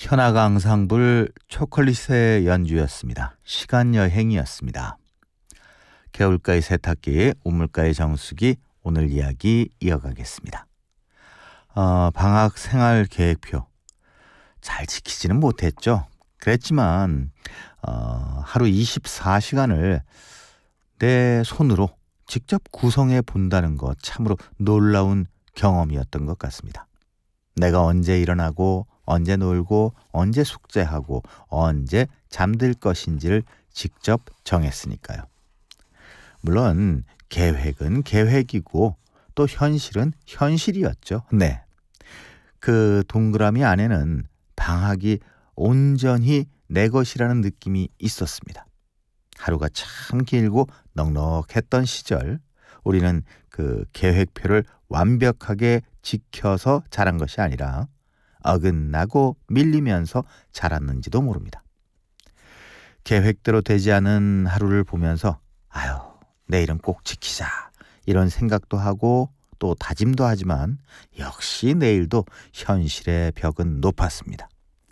현악앙상블 초콜릿의 연주였습니다. 시간여행이었습니다. 개울가의 세탁기, 우물가의 정수기, 오늘 이야기 이어가겠습니다. 방학 생활 계획표 잘 지키지는 못했죠. 그랬지만 하루 24시간을 내 손으로 직접 구성해 본다는 것 참으로 놀라운 경험이었던 것 같습니다. 내가 언제 일어나고 언제 놀고 언제 숙제하고 언제 잠들 것인지를 직접 정했으니까요. 물론 계획은 계획이고 또 현실은 현실이었죠. 네. 그 동그라미 안에는 방학이 온전히 내 것이라는 느낌이 있었습니다. 하루가 참 길고 넉넉했던 시절, 우리는 그 계획표를 완벽하게 지켜서 자란 것이 아니라 어긋나고 밀리면서 자랐는지도 모릅니다. 계획대로 되지 않은 하루를 보면서 아유, 내일은 꼭 지키자 이런 생각도 하고 또 다짐도 하지만 역시 내일도 현실의 벽은 높았습니다.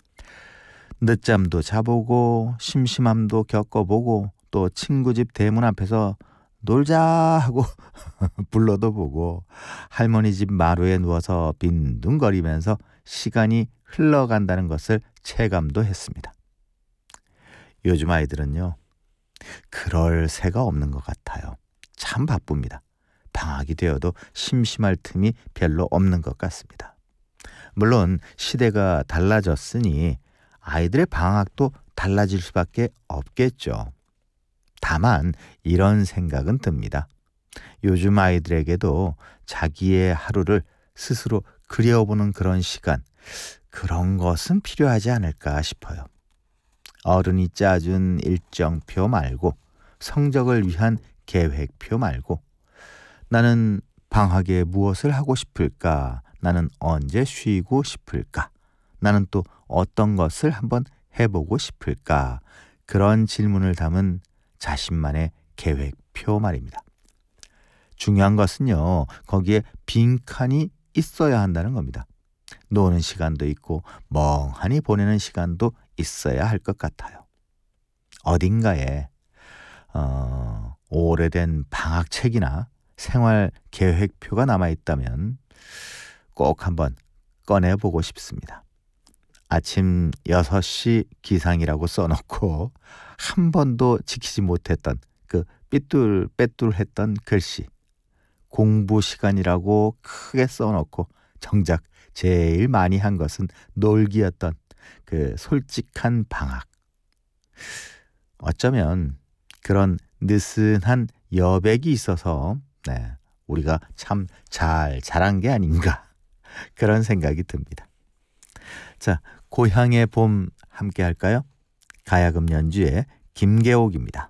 늦잠도 자보고 심심함도 겪어보고 또 친구 집 대문 앞에서 놀자 하고 불러도 보고 할머니 집 마루에 누워서 빈둥거리면서 시간이 흘러간다는 것을 체감도 했습니다. 요즘 아이들은요, 그럴 새가 없는 것 같아요. 참 바쁩니다. 방학이 되어도 심심할 틈이 별로 없는 것 같습니다. 물론 시대가 달라졌으니 아이들의 방학도 달라질 수밖에 없겠죠. 다만 이런 생각은 듭니다. 요즘 아이들에게도 자기의 하루를 스스로 그려보는 그런 시간, 그런 것은 필요하지 않을까 싶어요. 어른이 짜준 일정표 말고 성적을 위한 계획표 말고 나는 방학에 무엇을 하고 싶을까? 나는 언제 쉬고 싶을까? 나는 또 어떤 것을 한번 해보고 싶을까? 그런 질문을 담은 자신만의 계획표 말입니다. 중요한 것은요, 거기에 빈칸이 있어야 한다는 겁니다. 노는 시간도 있고 멍하니 보내는 시간도 있어야 할 것 같아요. 어딘가에 오래된 방학책이나 생활 계획표가 남아있다면 꼭 한번 꺼내보고 싶습니다. 아침 6시 기상이라고 써놓고 한 번도 지키지 못했던 그 삐뚤빼뚤했던 글씨, 공부 시간이라고 크게 써놓고 정작 제일 많이 한 것은 놀기였던 그 솔직한 방학. 어쩌면 그런 느슨한 여백이 있어서 우리가 참 잘 자란 게 아닌가 그런 생각이 듭니다. 자, 고향의 봄 함께 할까요? 가야금 연주의 김계옥입니다.